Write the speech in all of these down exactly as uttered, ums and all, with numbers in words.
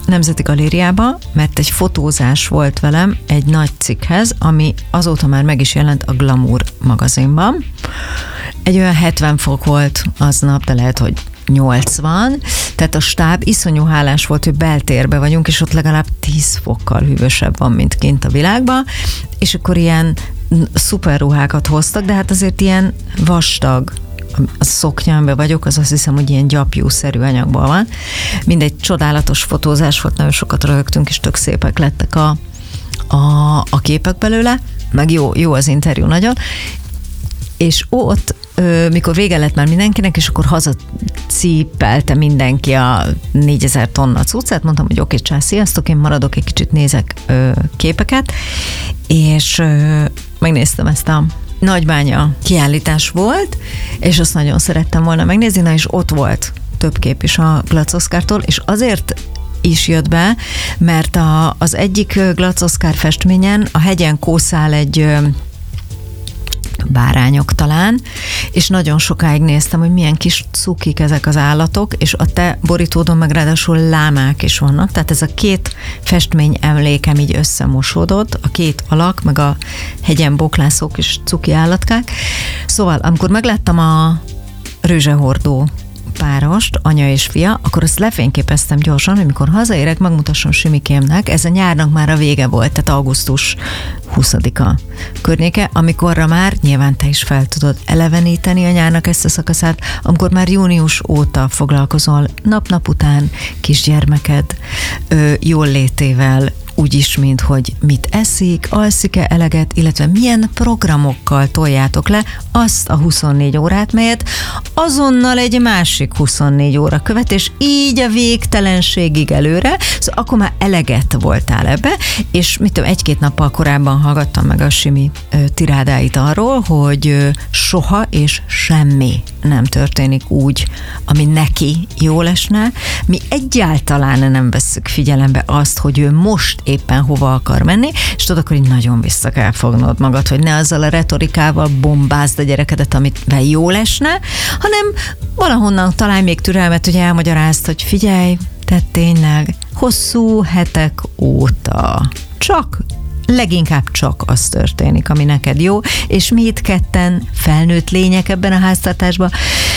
Nemzeti Galériába, mert egy fotózás volt velem egy nagy cikkhez, ami azóta már meg is jelent a Glamour magazinban. Egy olyan hetven fok volt aznap, de lehet, hogy nyolcvan, tehát a stáb iszonyú hálás volt, hogy beltérbe vagyunk, és ott legalább tíz fokkal hűvösebb van, mint kint a világban, és akkor ilyen szuper ruhákat hoztak, de hát azért ilyen vastag, a szoknyámban vagyok, az azt hiszem, hogy ilyen gyapjúszerű anyagból van. Mindegy csodálatos fotózás volt, nagyon sokat röhögtünk, és tök szépek lettek a, a, a képek belőle, meg jó, jó az interjú nagyon, és ott, mikor vége lett már mindenkinek, és akkor hazacípelte mindenki a négyezer tonna cuccát, mondtam, hogy oké, csá, sziasztok, én maradok, egy kicsit nézek ö, képeket, és ö, megnéztem ezt a Nagybánya kiállítás volt, és azt nagyon szerettem volna megnézni, na és ott volt több kép is a Glatz Oszkártól, és azért is jött be, mert a, az egyik Glatz Oszkár festményen a hegyen kószál egy bárányok talán, és nagyon sokáig néztem, hogy milyen kis cukik ezek az állatok, és a te borítódon meg ráadásul lámák is vannak, tehát ez a két festmény emlékem így összemosódott, a két alak, meg a hegyen boklászók és cuki állatkák. Szóval, amikor megláttam a rőzsehordó párost, anya és fia, akkor azt lefényképeztem gyorsan, hogy mikor hazaérek, megmutassam Simikémnek, ez a nyárnak már a vége volt, tehát augusztus huszadika környéke, amikorra már nyilván te is fel tudod eleveníteni a nyárnak ezt a szakaszát, amikor már június óta foglalkozol nap-nap után kisgyermeked ö, jól létével, úgyis, mint hogy mit eszik, alszik-e eleget, illetve milyen programokkal toljátok le azt a huszonnégy órát, melyet azonnal egy másik huszonnégy óra követ, és így a végtelenségig előre, szóval akkor már eleget voltál ebbe, és mit tudom, egy-két nappal korábban hallgattam meg a Simi ö, tirádáit arról, hogy ö, soha és semmi nem történik úgy, ami neki jól esne. Mi egyáltalán nem vesszük figyelembe azt, hogy ő most éppen hova akar menni, és tudod, akkor így nagyon vissza kell fognod magad, hogy ne azzal a retorikával bombázd a gyerekedet, amit jól esne, hanem valahonnan találj még türelmet, hogy elmagyarázd, hogy figyelj, te tényleg hosszú hetek óta csak leginkább csak az történik, ami neked jó, és mi itt ketten felnőtt lények ebben a háztartásban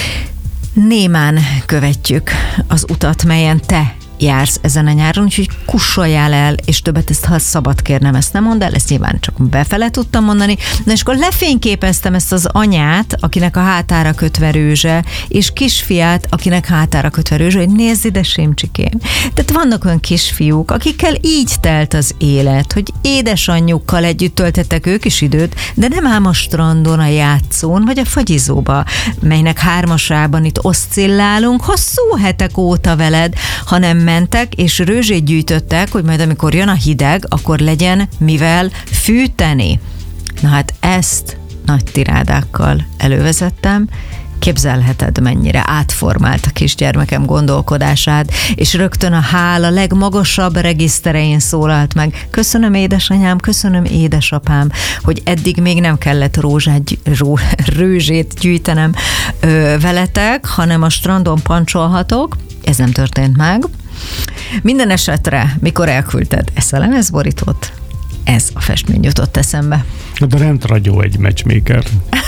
némán követjük az utat, melyen te jársz ezen a nyáron, úgyhogy kussoljál el, és többet ezt, ha szabad kérnem, ezt nem mondd el, ezt nyilván csak befele tudtam mondani, na és akkor lefényképeztem ezt az anyát, akinek a hátára kötve rőzse, és kisfiát, akinek hátára kötve rőzse, hogy nézd ide, Simcsikém. Tehát vannak olyan kisfiúk, akikkel így telt az élet, hogy édesanyjukkal együtt töltettek ők is időt, de nem ám a strandon, a játszón, vagy a fagyizóba, melynek hármasában itt oszcillálunk hosszú hetek óta veled, hanem mentek, és rőzsét gyűjtöttek, hogy majd amikor jön a hideg, akkor legyen mivel fűteni. Na hát ezt nagy tirádákkal elővezettem, képzelheted, mennyire átformált a kisgyermekem gondolkodását, és rögtön a hála legmagasabb regiszterein szólalt meg. Köszönöm, édesanyám, köszönöm, édesapám, hogy eddig még nem kellett rózsát, ró, rőzsét gyűjtenem ö, veletek, hanem a strandon pancsolhatok. Ez nem történt meg. Minden esetre, mikor elküldted ezt a lemezborítót, ez a festmény jutott eszembe. De rendragyó egy matchmaker.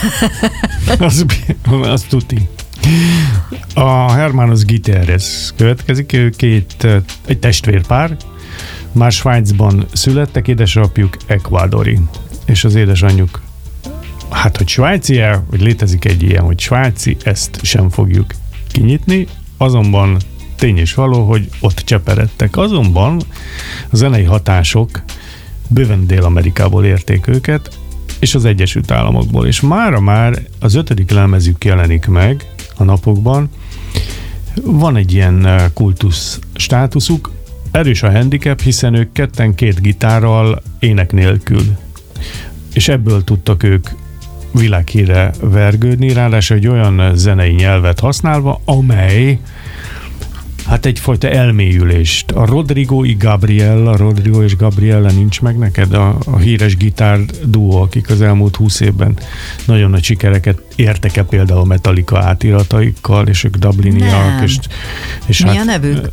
az, az tuti. A Hermanos Gutierrez következik, ő két, egy testvérpár, már Svájcban születtek, édesapjuk ekvádori, és az édesanyjuk, hát hogy svájci, hogy létezik egy ilyen, hogy svájci, ezt sem fogjuk kinyitni, azonban tény és való, hogy ott cseperedtek. Azonban a zenei hatások bőven Dél-Amerikából érték őket, és az Egyesült Államokból. És mára már az ötödik lemezük jelenik meg a napokban. Van egy ilyen kultusz státuszuk, erős a handicap, hiszen ők ketten két gitárral, ének nélkül. És ebből tudtak ők világhírre vergődni, ráadásul egy olyan zenei nyelvet használva, amely hát egyfajta elmélyülést. A Rodrigo y Gabriella, Rodrigo és Gabriella nincs meg neked? A, a híres gitár duó, akik az elmúlt húsz évben nagyon nagy sikereket értek-e például Metallica átirataikkal, és ők dubliniak. És, és Mi hát, a nevük?